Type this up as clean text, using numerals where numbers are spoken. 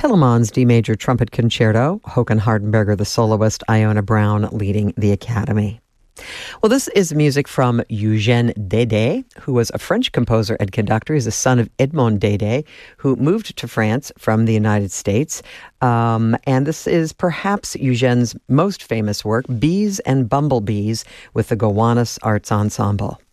Teleman's D major trumpet concerto, Håkan Hardenberger the soloist, Iona Brown leading the Academy. Well, this is music from Eugène Dédé, who was a French composer and conductor. He's a son of Edmond Dédé, who moved to France from the United States. And this is perhaps Eugène's most famous work, Bees and Bumblebees, with the Gowanus Arts Ensemble.